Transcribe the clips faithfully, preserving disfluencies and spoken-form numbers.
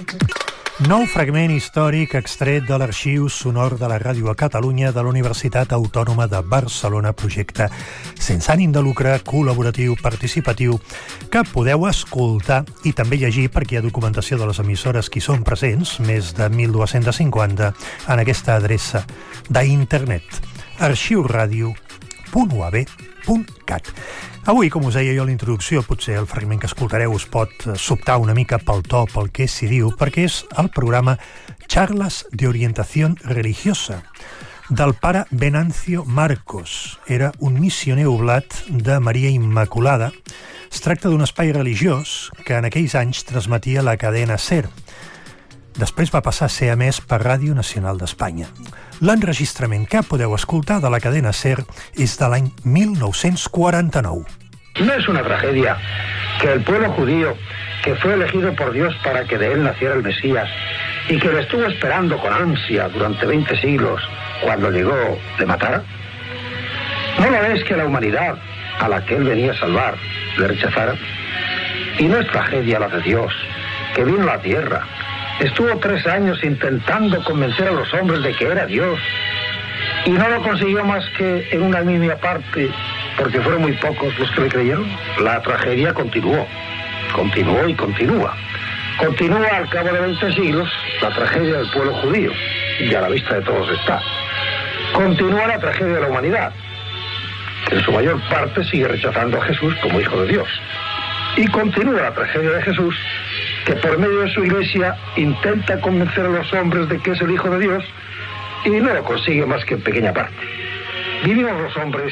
Nou fragment històric extret de l'arxiu sonor de la Ràdio a Catalunya de la Universitat Autònoma de Barcelona, projecte sense ànim de lucre, col·laboratiu, participatiu, que podeu escoltar i també llegir perquè hi ha documentació de les emissores que hi són presents, més de mil dos-cents cinquanta, en aquesta adreça d'internet, arxiuradio punt u a b punt cat. Avui, com us deia jo a la introducció, potser el fragment que escoltareu us pot sobtar una mica pel to, pel que s'hi diu, perquè és el programa Charlas de Orientación Religiosa, del pare Venancio Marcos. Era un missioner oblat de Maria Immaculada. Es tracta d'un espai religiós que en aquells anys transmetia la cadena SER. Després va passar a ser emès per Ràdio Nacional d'Espanya. L'enregistrament que podeu escoltar de la cadena SER és de l'any mil nou-cents quaranta-nou. No es una tragedia que el pueblo judío, que fue elegido por Dios para que de él naciera el Mesías y que lo estuvo esperando con ansia durante veinte siglos, cuando llegó, le matara? ¿No lo es que la humanidad a la que él venía a salvar le rechazara? Y no es tragedia la de Dios, que vino a la tierra, estuvo tres años intentando convencer a los hombres de que era Dios y no lo consiguió más que en una mínima parte, porque fueron muy pocos los que le creyeron. La tragedia continuó, continuó y continúa. Continúa al cabo de veinte siglos la tragedia del pueblo judío, y a la vista de todos está. Continúa la tragedia de la humanidad, que en su mayor parte sigue rechazando a Jesús como Hijo de Dios. Y continúa la tragedia de Jesús, que por medio de su iglesia intenta convencer a los hombres de que es el Hijo de Dios y no lo consigue más que en pequeña parte. Vivimos los hombres...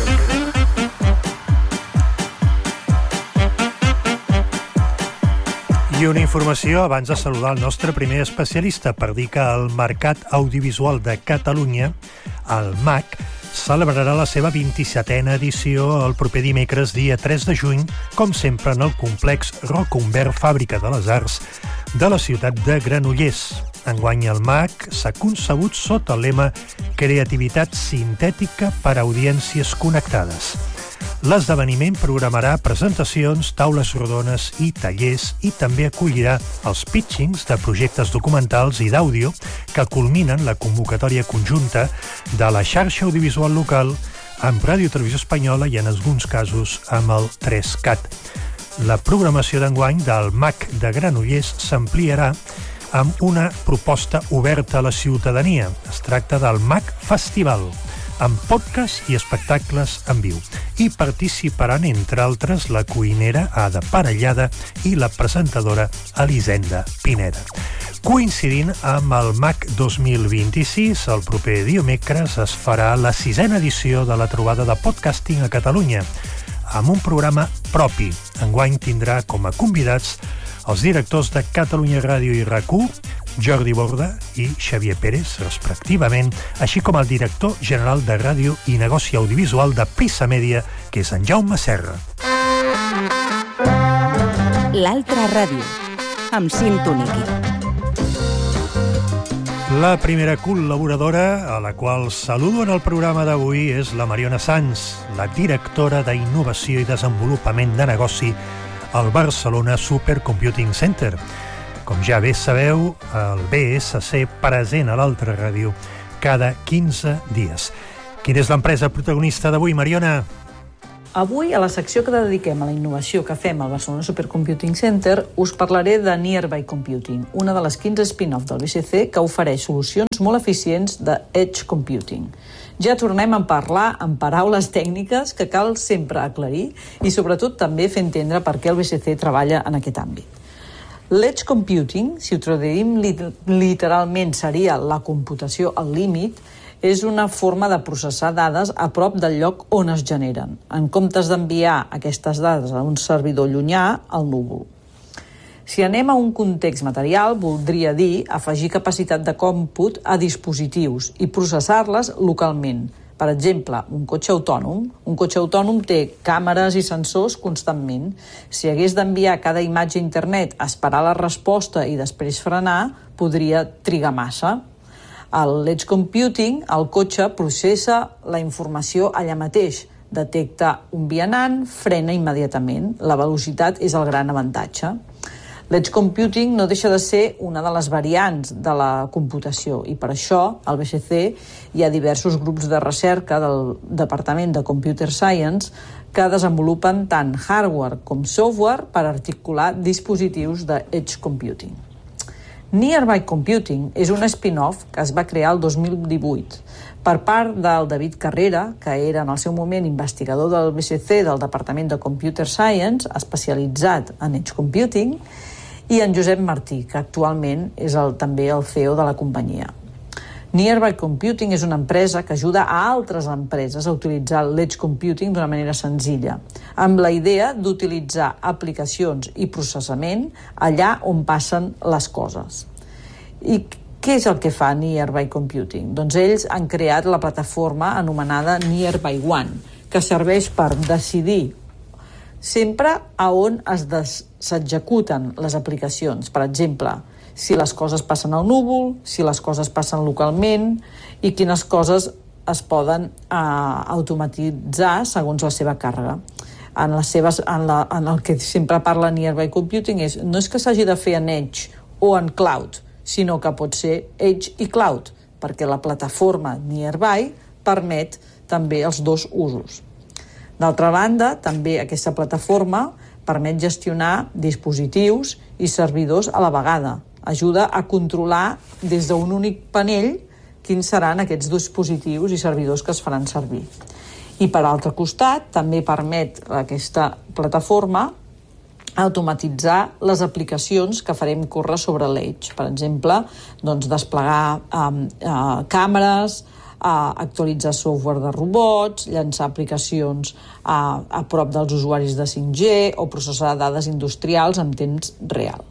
I una informació abans de saludar el nostre primer especialista per dir que el Mercat Audiovisual de Catalunya, el M A C, celebrarà la seva vint-i-setena edició el proper dimecres, dia tres de juny, com sempre en el complex Rocumbert Fàbrica de les Arts de la ciutat de Granollers. Enguany el M A C s'ha concebut sota el lema Creativitat sintètica per a audiències connectades. L'esdeveniment programarà presentacions, taules rodones i tallers i també acollirà els pitchings de projectes documentals i d'àudio que culminen la convocatòria conjunta de la xarxa audiovisual local amb Ràdio Televisió Espanyola i en alguns casos amb el tres cat. La programació d'enguany del M A C de Granollers s'ampliarà amb una proposta oberta a la ciutadania. Es tracta del M A C Festival, amb podcast i espectacles en viu. Hi participaran, entre altres, la cuinera Ada Parellada i la presentadora Elisenda Pineda. Coincidint amb el M A C dos mil vint-i-sis, el proper dimecres es farà la sisena edició de la trobada de podcasting a Catalunya, amb un programa propi. Enguany tindrà com a convidats els directors de Catalunya Ràdio i R A C u, Jordi Borda i Xavier Pérez, respectivament, així com el director general de Ràdio i Negoci Audiovisual de Prisa Media, que és en Jaume Serra. L'altra ràdio, amb Cinto Niqui. La primera col·laboradora a la qual saludo en el programa d'avui és la Mariona Sanz, la directora d'Innovació i Desenvolupament de Negoci al Barcelona Supercomputing Center. Com ja bé sabeu, el B S C present a l'altra ràdio cada quinze dies. Quina és l'empresa protagonista d'avui, Mariona? Avui, a la secció que dediquem a la innovació que fem al Barcelona Supercomputing Center, us parlaré de Nearby Computing, una de les quinze spin-off del B S C que ofereix solucions molt eficients de Edge Computing. Ja tornem a parlar en paraules tècniques que cal sempre aclarir i sobretot també fer entendre per què el B S C treballa en aquest àmbit. L'Edge Computing, si ho traduïm literalment seria la computació al límit, és una forma de processar dades a prop del lloc on es generen, en comptes d'enviar aquestes dades a un servidor llunyà al núvol. Si anem a un context material, voldria dir afegir capacitat de còmput a dispositius i processar-les localment. Per exemple, un cotxe autònom. Un cotxe autònom té càmeres i sensors constantment. Si hagués d'enviar cada imatge a internet, esperar la resposta i després frenar, podria trigar massa. A l'Edge Computing, el cotxe processa la informació allà mateix, detecta un vianant, frena immediatament. La velocitat és el gran avantatge. L'edge computing no deixa de ser una de les variants de la computació i per això al B C C hi ha diversos grups de recerca del Departament de Computer Science que desenvolupen tant hardware com software per articular dispositius de edge computing. Nearby Computing és un spin-off que es va crear el dos mil divuit per part del David Carrera, que era en el seu moment investigador del B C C del Departament de Computer Science, especialitzat en edge computing, i en Josep Martí, que actualment és el, també el C E O de la companyia. Nearby Computing és una empresa que ajuda a altres empreses a utilitzar l'edge computing d'una manera senzilla, amb la idea d'utilitzar aplicacions i processament allà on passen les coses. I què és el que fa Nearby Computing? Doncs ells han creat la plataforma anomenada Nearby One, que serveix per decidir sempre a on es s'executen les aplicacions. Per exemple, si les coses passen al núvol, si les coses passen localment i quines coses es poden eh, automatitzar segons la seva càrrega. En, les seves, en, la, en el que sempre parla Nearby Computing és, no és que s'hagi de fer en Edge o en Cloud, sinó que pot ser Edge i Cloud, perquè la plataforma Nearby permet també els dos usos. D'altra banda, també aquesta plataforma permet gestionar dispositius i servidors a la vegada. Ajuda a controlar des d'un únic panell quins seran aquests dispositius i servidors que es faran servir. I per altre costat, també permet aquesta plataforma automatitzar les aplicacions que farem córrer sobre l'Edge. Per exemple, doncs desplegar um, uh, càmeres, uh, actualitzar software de robots, llançar aplicacions uh, a prop dels usuaris de cinc G o processar dades industrials en temps real.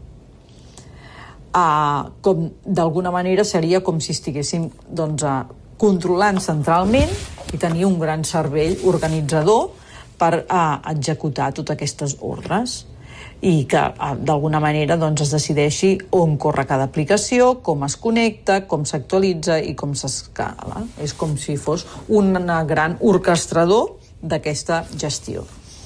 Uh, com d'alguna manera seria com si estiguéssim doncs, uh, controlant centralment i tenir un gran cervell organitzador per uh, executar totes aquestes ordres i que uh, d'alguna manera doncs, es decideixi on corre cada aplicació, com es connecta, com s'actualitza i com s'escala. És com si fos un gran orquestrador d'aquesta gestió.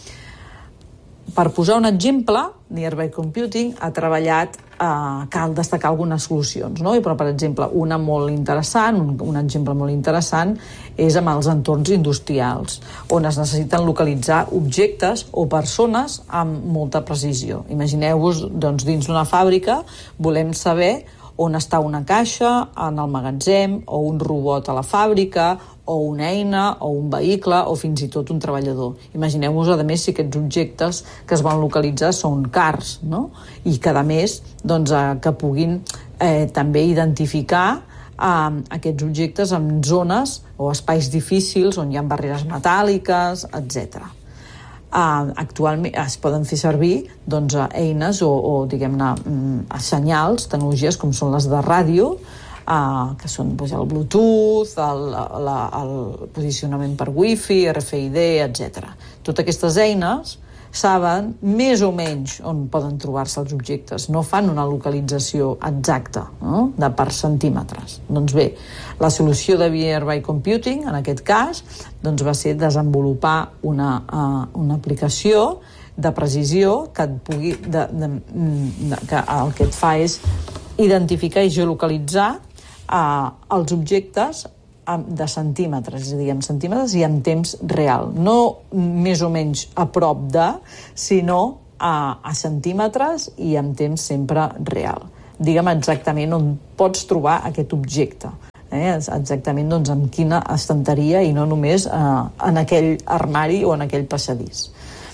Per posar un exemple, Nearby Computing ha treballat, eh, cal destacar algunes solucions, no? Però, per exemple, una molt interessant, un, un exemple molt interessant, és amb els entorns industrials, on es necessiten localitzar objectes o persones amb molta precisió. Imagineu-vos, doncs, dins d'una fàbrica, volem saber on està una caixa, en el magatzem, o un robot a la fàbrica, o una eina, o un vehicle, o fins i tot un treballador. Imagineu-vos, a més, si aquests objectes que es van localitzar són cars, no? I que, a més, doncs, que puguin eh, també identificar eh, aquests objectes en zones o espais difícils on hi ha barreres metàl·liques, etcètera. Uh, actualment es poden fer servir doncs, eines o, o diguem-ne senyals, tecnologies com són les de ràdio, uh, que són doncs, el Bluetooth, el, la, el posicionament per Wi-Fi, R F I D, etcètera. Totes aquestes eines saben més o menys on poden trobar-se els objectes. No fan una localització exacta, no? De per centímetres. Doncs bé, la solució de Nearby Computing, en aquest cas, doncs va ser desenvolupar una, uh, una aplicació de precisió que, et pugui, de, de, de, que el que et fa és identificar i geolocalitzar uh, els objectes de centímetres, és a dir, en centímetres i en temps real. No més o menys a prop de, sinó a, a centímetres i en temps sempre real. Digue'm exactament on pots trobar aquest objecte. Eh? Exactament doncs, en quina estanteria i no només eh, en aquell armari o en aquell passadís.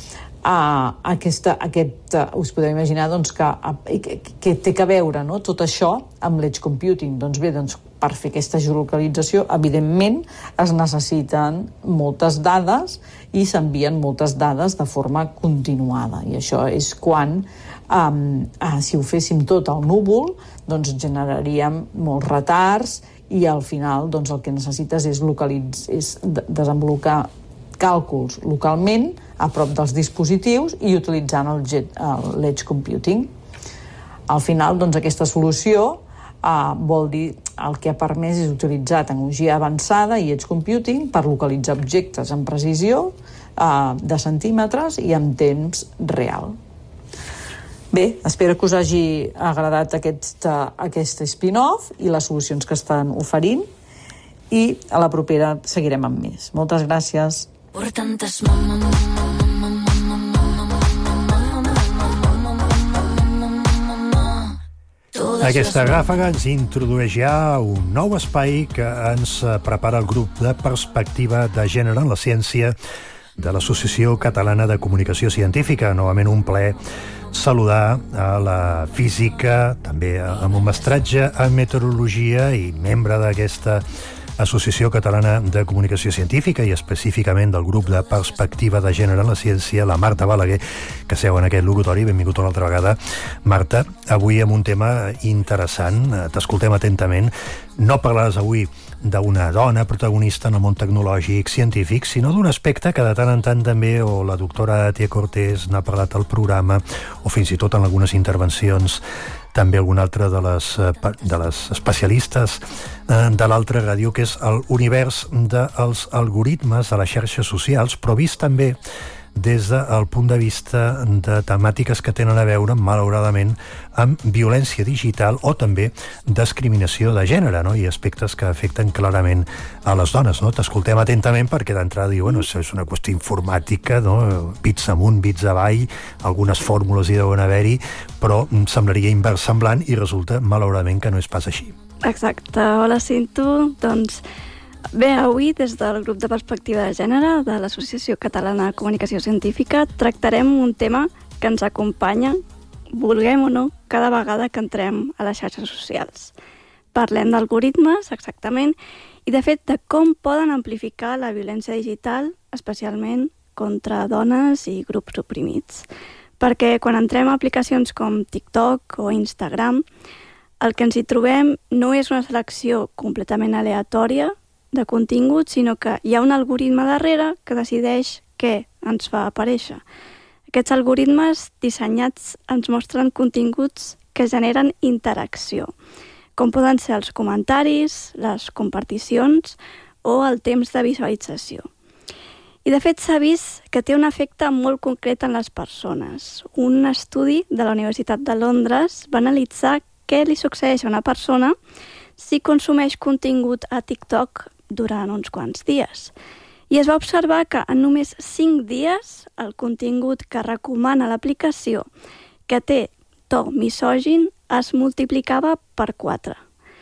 Uh, aquesta, aquest, uh, us podeu imaginar doncs, que, uh, que, que té a veure, no? Tot això amb l'edge computing. Doncs bé, doncs, per fer aquesta geolocalització, evidentment es necessiten moltes dades i s'envien moltes dades de forma continuada. I això és quan, um, uh, si ho féssim tot al núvol, doncs generaríem molts retards i al final doncs, el que necessites és, localitz- és desenvolupar càlculs localment a prop dels dispositius i utilitzant el l'edge computing. Al final, doncs, aquesta solució eh, vol dir el que ha permès és utilitzar tecnologia avançada i edge computing per localitzar objectes amb precisió eh, de centímetres i en temps real. Bé, espero que us hagi agradat aquest, aquest spin-off i les solucions que estan oferint, i a la propera seguirem amb més. Moltes gràcies. Por tantas Aquesta ràfaga ens introdueix ja un nou espai que ens prepara el grup de perspectiva de gènere en la ciència de l'Associació Catalana de Comunicació Científica. Novament un plaer saludar a la física, també amb un mestratge en meteorologia i membre d'aquesta Associació Catalana de Comunicació Científica i específicament del grup de perspectiva de gènere en la ciència, la Marta Balaguer, que seu en aquest locutori. Benvingut una altra vegada. Marta, avui amb un tema interessant, t'escoltem atentament. No parlaràs avui d'una dona protagonista en el món tecnològic científic, sinó d'un aspecte que de tant en tant també, o la doctora Tia Cortés n'ha parlat al programa, o fins i tot en algunes intervencions també algun altre de les, de les especialistes de l'altra ràdio, que és l'univers dels algoritmes de les xarxes socials, però vist també des del punt de vista de temàtiques que tenen a veure, malauradament, amb violència digital o també discriminació de gènere, no? I aspectes que afecten clarament a les dones, no? T'escoltem atentament perquè d'entrada diu, bueno, això és una qüestió informàtica, no? Bits amunt, bits avall, algunes fórmules hi deuen haver-hi, però semblaria inversemblant i resulta, malauradament, que no és pas així. Exacte. Hola, Cinto. Doncs bé, avui, des del grup de perspectiva de gènere de l'Associació Catalana de Comunicació Científica, tractarem un tema que ens acompanya, vulguem o no, cada vegada que entrem a les xarxes socials. Parlem d'algoritmes, exactament, i de fet de com poden amplificar la violència digital, especialment contra dones i grups oprimits. Perquè quan entrem a aplicacions com TikTok o Instagram, el que ens hi trobem no és una selecció completament aleatòria de contingut, sinó que hi ha un algoritme darrere que decideix què ens fa aparèixer. Aquests algoritmes dissenyats ens mostren continguts que generen interacció, com poden ser els comentaris, les comparticions o el temps de visualització. I de fet s'ha vist que té un efecte molt concret en les persones. Un estudi de la Universitat de Londres va analitzar què li succeeix a una persona si consumeix contingut a TikTok durant uns quants dies. I es va observar que en només cinc dies el contingut que recomana l'aplicació, que té to misògin, es multiplicava per quatre.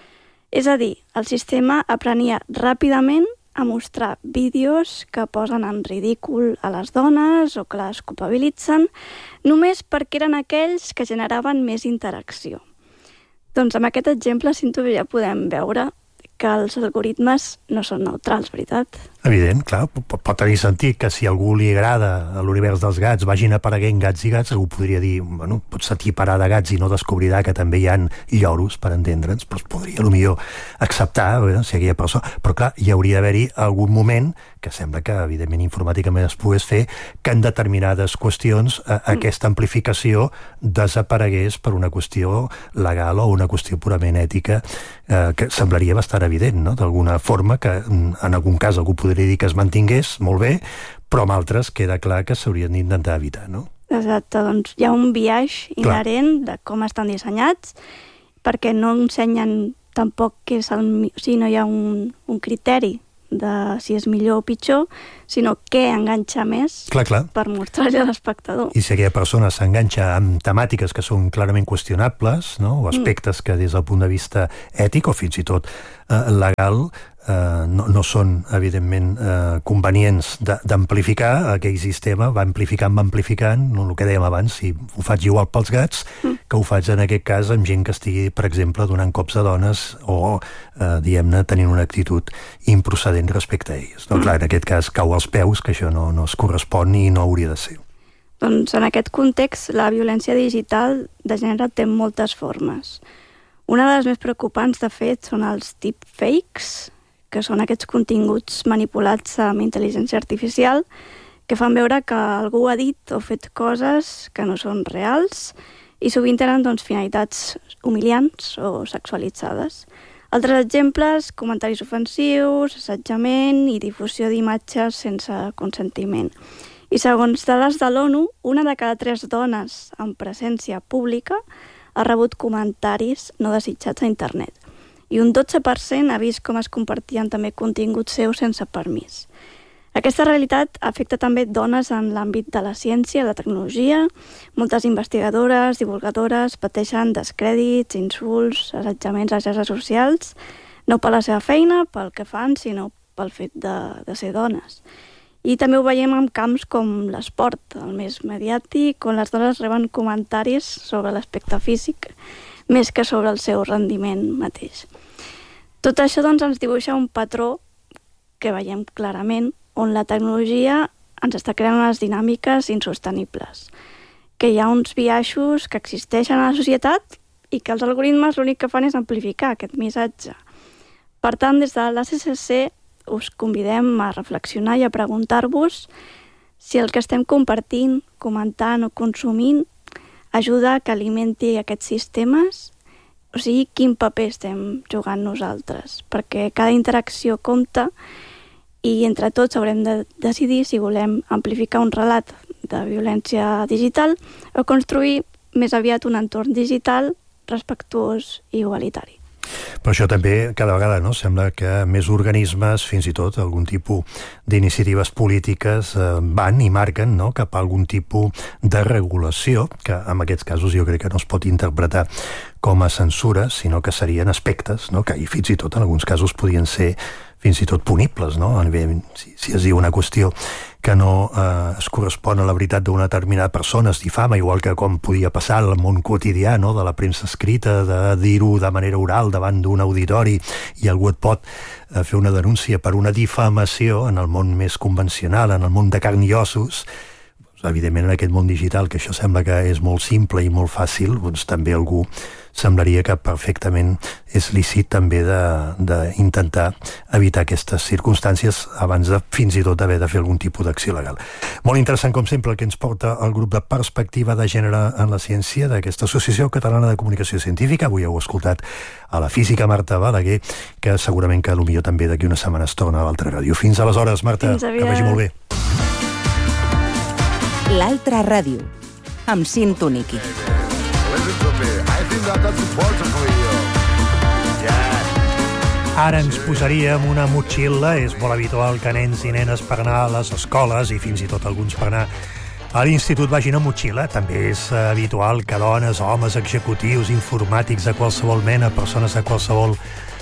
És a dir, el sistema aprenia ràpidament a mostrar vídeos que posen en ridícul a les dones o que les culpabilitzen, només perquè eren aquells que generaven més interacció. Doncs amb aquest exemple, Cinto, ja podem veure que els algoritmes no són neutrals, veritat? Evident, clar, pot tenir sentit que si a algú li agrada l'univers dels gats vagin apareguent gats i gats, algú podria dir, bueno, pots equiparar de gats i no descobrirà que també hi ha lloros, per entendre'ns, però es podria, potser, acceptar, eh, si aquella persona... Però clar, hi hauria d'haver-hi algun moment, que sembla que, evidentment, informàticament es pogués fer, que en determinades qüestions eh, mm. aquesta amplificació desaparegués per una qüestió legal o una qüestió purament ètica, eh, que semblaria bastant evident, no?, d'alguna forma, que en algun cas algú podria dir que es mantingués, molt bé, però amb altres queda clar que s'haurien d'intentar evitar, no? Exacte, doncs hi ha un biaix inherent de com estan dissenyats, perquè no ensenyen tampoc que és el... O sigui, no hi ha un, un criteri de si és millor o pitjor, sinó què enganxa més clar, clar. per mostrar-li a l'espectador. I si aquella persona s'enganxa amb temàtiques que són clarament qüestionables, no?, o aspectes mm. que des del punt de vista ètic o fins i tot eh, legal eh, no, no són, evidentment, eh, convenients d'amplificar, aquell sistema va amplificant, va amplificant, no, el que dèiem abans, si ho faig igual pels gats, mm. que ho faig en aquest cas amb gent que estigui, per exemple, donant cops a dones o, eh, diguem-ne, tenint una actitud improcedent respecte a ells. No, mm. clar, en aquest cas cau als peus, que això no, no es correspon i no hauria de ser. Doncs en aquest context, la violència digital de gènere té moltes formes. Una de les més preocupants, de fet, són els deepfakes, que són aquests continguts manipulats amb intel·ligència artificial que fan veure que algú ha dit o fet coses que no són reals i sovint tenen doncs, finalitats humiliants o sexualitzades. Altres exemples, comentaris ofensius, assetjament i difusió d'imatges sense consentiment. I segons dades de l'ONU, una de cada tres dones en presència pública ha rebut comentaris no desitjats a internet. I un dotze per cent ha vist com es compartien també continguts seus sense permís. Aquesta realitat afecta també dones en l'àmbit de la ciència i la tecnologia. Moltes investigadores, divulgadores pateixen descrèdits, insults, assetjaments a xarxes socials, no per la seva feina, pel que fan, sinó pel fet de, de ser dones. I també ho veiem en camps com l'esport, el més mediàtic, on les dones reben comentaris sobre l'aspecte físic més que sobre el seu rendiment mateix. Tot això doncs, ens dibuixa un patró que veiem clarament on la tecnologia ens està creant unes dinàmiques insostenibles, que hi ha uns biaixos que existeixen a la societat i que els algoritmes l'únic que fan és amplificar aquest missatge. Per tant, des de l'A C C C us convidem a reflexionar i a preguntar-vos si el que estem compartint, comentant o consumint ajuda a que alimenti aquests sistemes, o sigui, quin paper estem jugant nosaltres, perquè cada interacció compta i entre tots haurem de decidir si volem amplificar un relat de violència digital o construir més aviat un entorn digital respectuós i igualitari. Però això també, cada vegada, no? Sembla que més organismes, fins i tot algun tipus d'iniciatives polítiques eh, van i marquen, no?, cap a algun tipus de regulació, que en aquests casos jo crec que no es pot interpretar com a censura, sinó que serien aspectes, no?, que i fins i tot en alguns casos podien ser fins i tot punibles, no? A nivell, si, si es diu una qüestió que no eh, es correspon a la veritat d'una determinada persona, es difama, igual que com podia passar al món quotidià, no?, de la premsa escrita, de dir-ho de manera oral davant d'un auditori i algú et pot eh, fer una denúncia per una difamació en el món més convencional, en el món de carn i ossos. Evidentment, en aquest món digital, que això sembla que és molt simple i molt fàcil, doncs també algú semblaria que perfectament és lícit també d'intentar evitar aquestes circumstàncies abans de fins i tot haver de fer algun tipus d'acció legal. Molt interessant, com sempre, el que ens porta el grup de Perspectiva de Gènere en la Ciència d'aquesta Associació Catalana de Comunicació Científica. Avui heu escoltat a la física Marta Balaguer, que segurament que potser també d'aquí una setmana es torna a l'altra ràdio. Fins aleshores, Marta, que vagi molt bé. L'altra ràdio, amb Cinto Niqui. Ara ens posaríem una motxilla. És molt habitual que nens i nenes per anar a les escoles i fins i tot alguns per anar a l'institut vagin amb motxilla. També és habitual que dones, homes, executius, informàtics de qualsevol mena, persones de qualsevol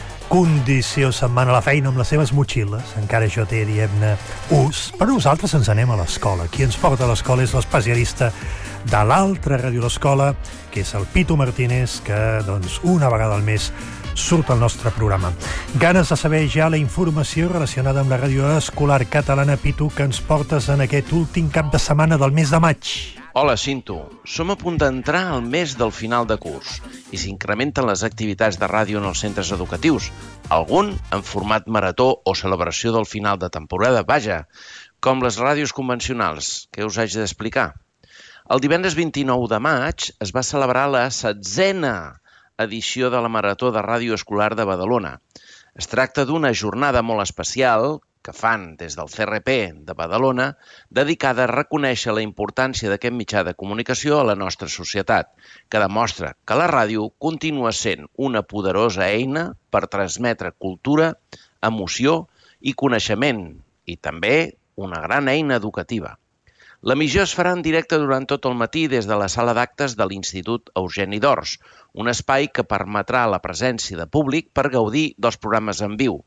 condició se'n van a la feina amb les seves motxilles. Encara això té, diguem-ne, ús. Però nosaltres ens anem a l'escola. Qui ens porta a l'escola és l'especialista de l'altra ràdio l'escola, que és el Pitu Martínez, que doncs una vegada al mes surt al nostre programa. Ganes de saber ja la informació relacionada amb la ràdio escolar catalana. Pitu, que ens portes en aquest últim cap de setmana del mes de maig? Hola, Cinto. Som a punt d'entrar al mes del final de curs i s'incrementen les activitats de ràdio en els centres educatius, algun en format marató o celebració del final de temporada, vaja, com les ràdios convencionals, que us haig d'explicar. El divendres vint-i-nou de maig es va celebrar la setzena edició de la Marató de Ràdio Escolar de Badalona. Es tracta d'una jornada molt especial que fan des del C R P de Badalona, dedicada a reconèixer la importància d'aquest mitjà de comunicació a la nostra societat, que demostra que la ràdio continua sent una poderosa eina per transmetre cultura, emoció i coneixement, i també una gran eina educativa. L'emissió es farà en directe durant tot el matí des de la sala d'actes de l'Institut Eugeni d'Ors, un espai que permetrà la presència de públic per gaudir dels programes en viu.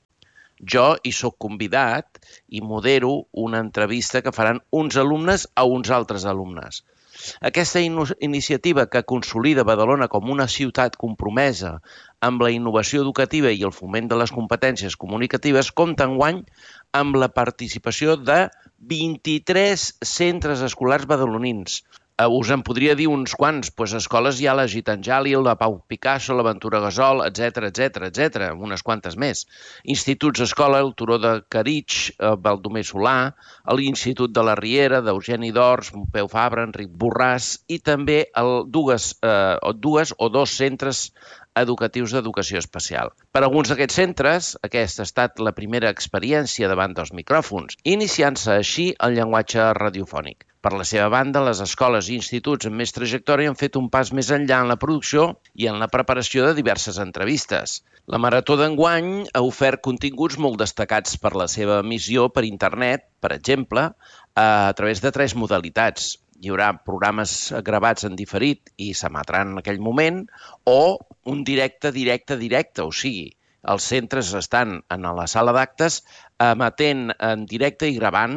Jo hi soc convidat i modero una entrevista que faran uns alumnes a uns altres alumnes. Aquesta iniciativa que consolida Badalona com una ciutat compromesa amb la innovació educativa i el foment de les competències comunicatives compta enguany amb la participació de vint-i-tres centres escolars badalonins. Us en podria dir uns quants, doncs escoles hi ha la Gitanjali, la Pau Picasso, l'Aventura Gasol, etcètera, etcètera, etcètera, unes quantes més. Instituts escola, el Turó de Caritx, Baldomer Solà, l'Institut de la Riera, d'Eugeni d'Ors, Pompeu Fabra, Enric Borràs i també el, dues, eh, dues o dos centres educatius d'educació especial. Per a alguns d'aquests centres, aquesta ha estat la primera experiència davant dels micròfons, iniciant-se així el llenguatge radiofònic. Per la seva banda, les escoles i instituts amb més trajectòria han fet un pas més enllà en la producció i en la preparació de diverses entrevistes. La Marató d'enguany ha ofert continguts molt destacats per la seva emissió per internet, per exemple, a través de tres modalitats. Hi haurà programes gravats en diferit i s'emetran en aquell moment, o un directe, directe, directe, o sigui, els centres estan en la sala d'actes emetent en directe i gravant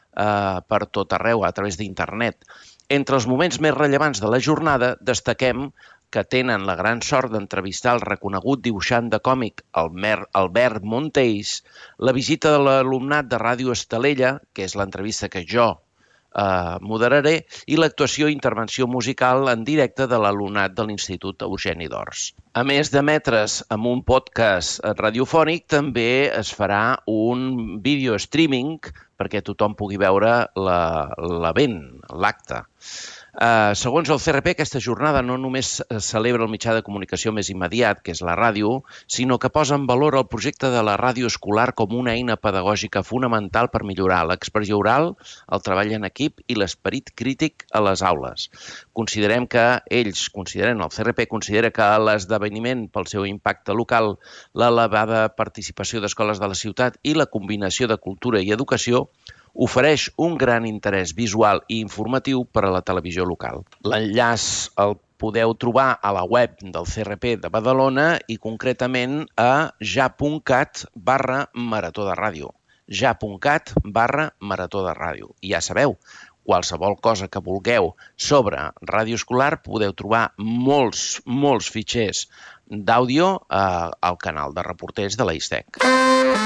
eh, per tot arreu a través d'internet. Entre els moments més rellevants de la jornada destaquem que tenen la gran sort d'entrevistar el reconegut dibuixant de còmic Albert Monteis, la visita de l'alumnat de Ràdio Estalella, que és l'entrevista que jo Uh, moderaré, i l'actuació i intervenció musical en directe de l'alumnat de l'Institut Eugeni d'Ors. A més d'emetre's amb un podcast radiofònic, també es farà un vídeo streaming perquè tothom pugui veure l'event, l'acte. Uh, segons el C R P, aquesta jornada no només celebra el mitjà de comunicació més immediat, que és la ràdio, sinó que posa en valor el projecte de la ràdio escolar com una eina pedagògica fonamental per millorar l'expressió oral, el treball en equip i l'esperit crític a les aules. Considerem que ells, consideren, el C R P considera que l'esdeveniment pel seu impacte local, l'elevada participació d'escoles de la ciutat i la combinació de cultura i educació ofereix un gran interès visual i informatiu per a la televisió local. L'enllaç el podeu trobar a la web del C R P de Badalona i concretament a ja.cat barra marató de ràdio. ja.cat barra marató de ràdio. I ja sabeu, qualsevol cosa que vulgueu sobre ràdio escolar podeu trobar molts, molts fitxers d'àudio al canal de reporters de la I S T E C.